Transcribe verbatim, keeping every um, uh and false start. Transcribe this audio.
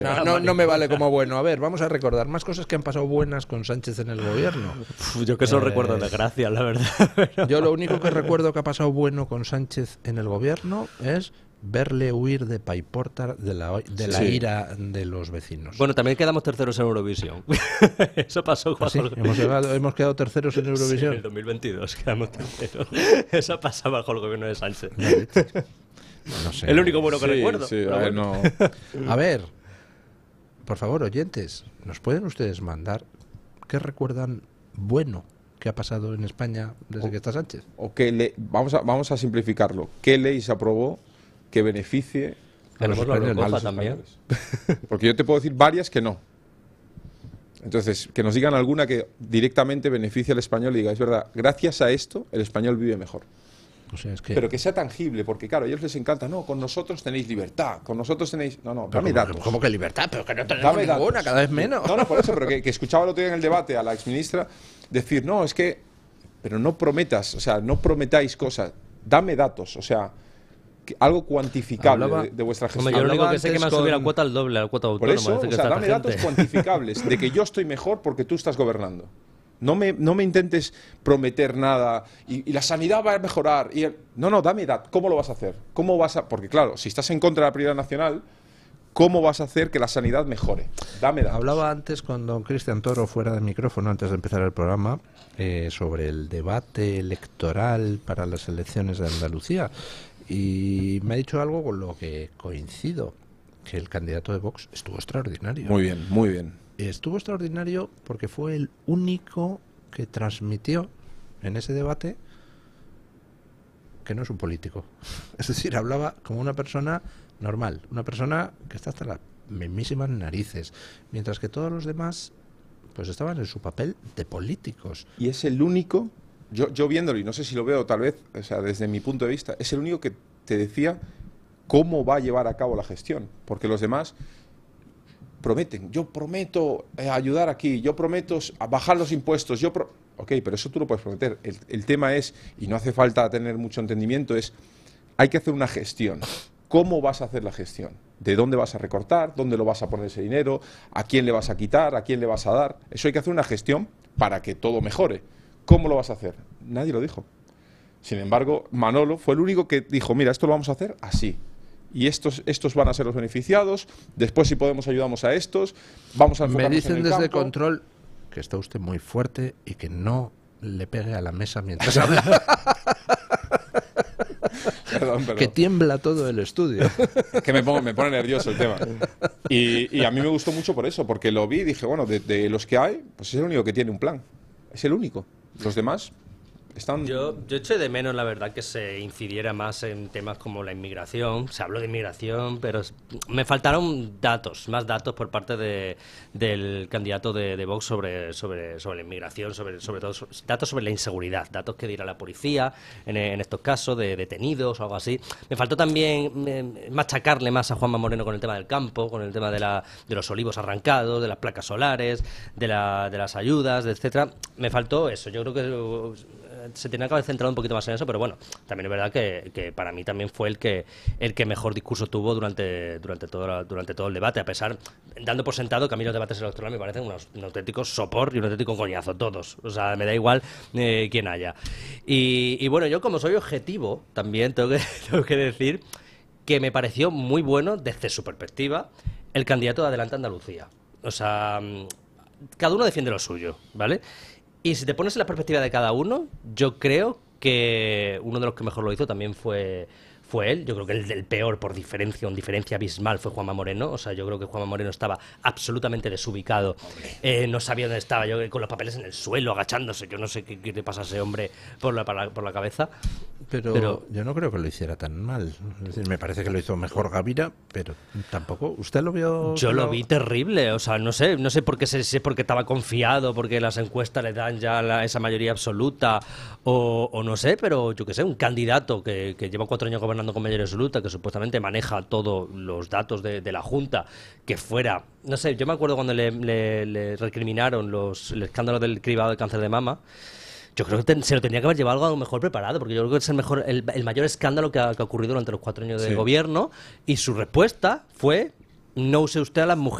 No, no, no me vale como bueno. A ver, vamos a recordar más cosas que han pasado buenas con Sánchez en el gobierno. Uf, yo que solo eh... recuerdo desgracias, la verdad. Pero... Yo lo único que recuerdo que ha pasado bueno con Sánchez en el gobierno es verle huir de Paiporta de la, de la sí. ira de los vecinos. Bueno, también quedamos terceros en Eurovisión. Eso pasó ¿Ah, sí? ¿Hemos, llegado, ¿Hemos quedado terceros en Eurovisión? Sí, en el dos mil veintidós quedamos terceros. Eso pasaba bajo el gobierno de Sánchez. No sé. El único bueno que sí, recuerdo. Sí, a, ver, no. a ver, por favor, oyentes, ¿nos pueden ustedes mandar qué recuerdan bueno que ha pasado en España desde o, que está Sánchez? O que le, vamos, a, vamos a simplificarlo. ¿Qué ley se aprobó que beneficie a los españoles? A los españoles. Porque yo te puedo decir varias que no. Entonces, que nos digan alguna que directamente beneficie al español y diga, es verdad, gracias a esto el español vive mejor. O sea, es que... Pero que sea tangible, porque claro, a ellos les encanta, no, con nosotros tenéis libertad, con nosotros tenéis... No, no, dame como, datos. ¿Cómo que libertad? Pero que no tenemos dame ninguna, datos. Cada vez menos. No, no, por eso, pero que, que escuchaba el otro día en el debate a la exministra decir, no, es que... Pero no prometas, o sea, no prometáis cosas, dame datos, o sea... Que algo cuantificable Hablaba, de, de vuestra gestión. Como yo lo único que sé es que me han subido la cuota al doble, la cuota autónoma. Por eso, o sea, dame datos cuantificables de que yo estoy mejor porque tú estás gobernando. No me, no me intentes prometer nada y, y la sanidad va a mejorar. Y el, no, no, dame datos. ¿Cómo lo vas a hacer? ¿Cómo vas a...? Porque claro, si estás en contra de la prioridad nacional, ¿cómo vas a hacer que la sanidad mejore? Dame datos. Hablaba antes con don Cristian Toro fuera de micrófono, antes de empezar el programa, eh, sobre el debate electoral para las elecciones de Andalucía. Y me ha dicho algo con lo que coincido, que el candidato de Vox estuvo extraordinario. Muy bien, muy bien. Estuvo extraordinario porque fue el único que transmitió en ese debate que no es un político. Es decir, hablaba como una persona normal, una persona que está hasta las mismísimas narices, mientras que todos los demás pues estaban en su papel de políticos. Y es el único... Yo, yo viéndolo, y no sé si lo veo tal vez, o sea, desde mi punto de vista, es el único que te decía cómo va a llevar a cabo la gestión. Porque los demás prometen, yo prometo eh, ayudar aquí, yo prometo bajar los impuestos, yo pro... Ok, pero eso tú lo puedes prometer. El, el tema es, y no hace falta tener mucho entendimiento, es, hay que hacer una gestión. ¿Cómo vas a hacer la gestión? ¿De dónde vas a recortar? ¿Dónde lo vas a poner ese dinero? ¿A quién le vas a quitar? ¿A quién le vas a dar? Eso hay que hacer una gestión para que todo mejore. ¿Cómo lo vas a hacer? Nadie lo dijo. Sin embargo, Manolo fue el único que dijo, mira, esto lo vamos a hacer así. Y estos, estos van a ser los beneficiados. Después, si podemos, ayudamos a estos. Vamos a enfocarnos Me dicen en el desde campo. control que está usted muy fuerte y que no le pegue a la mesa mientras habla. Perdón, perdón. Que tiembla todo el estudio. Es que me, pongo, me pone nervioso el tema. Y, y a mí me gustó mucho por eso, porque lo vi y dije, bueno, de, de los que hay, pues es el único que tiene un plan. Es el único. Los demás están... Yo, yo eché de menos, la verdad, que se incidiera más en temas como la inmigración. Se habló de inmigración, pero me faltaron datos, más datos por parte de, del candidato de, de Vox sobre, sobre, sobre la inmigración, sobre, sobre todo datos sobre la inseguridad, datos que dirá la policía en, en estos casos de detenidos o algo así. Me faltó también eh, machacarle más a Juanma Moreno con el tema del campo, con el tema de, la, de los olivos arrancados, de las placas solares, de, la, de las ayudas, etcétera. Me faltó eso. Yo creo que se tenía que haber centrado un poquito más en eso, pero bueno, también es verdad que, que para mí también fue el que el que mejor discurso tuvo durante durante todo la, durante todo el debate, a pesar, dando por sentado que a mí los debates electorales me parecen unos, un auténtico sopor y un auténtico coñazo, todos, o sea, me da igual eh, quién haya. Y, y bueno, yo como soy objetivo, también tengo que, tengo que decir que me pareció muy bueno, desde su perspectiva, el candidato de Adelante Andalucía. O sea, cada uno defiende lo suyo, ¿vale? Y si te pones en la perspectiva de cada uno, yo creo que uno de los que mejor lo hizo también fue, fue él. Yo creo que el del peor, por diferencia, con diferencia abismal, fue Juanma Moreno. O sea, yo creo que Juanma Moreno estaba absolutamente desubicado. Eh, no sabía dónde estaba. Yo con los papeles en el suelo, agachándose. Yo no sé qué, qué le pasa a ese hombre por la, por la, por la cabeza. Pero, pero yo no creo que lo hiciera tan mal. Es decir, me parece que lo hizo mejor Gavira, pero tampoco. ¿Usted lo vio? Yo lo... lo vi terrible. O sea, no sé, no sé por qué, si es porque estaba confiado, porque las encuestas le dan ya la, esa mayoría absoluta, o, o no sé, pero yo qué sé, un candidato que, que lleva cuatro años gobernando con mayoría absoluta, que supuestamente maneja todos los datos de, de la Junta, que fuera, no sé, yo me acuerdo cuando le, le, le recriminaron los, el escándalo del cribado de cáncer de mama. Yo creo que ten, se lo tendría que haber llevado algo mejor preparado, porque yo creo que es el mejor, el, el mayor escándalo que ha, que ha ocurrido durante los cuatro años de sí. gobierno, y su respuesta fue no use usted a las mujeres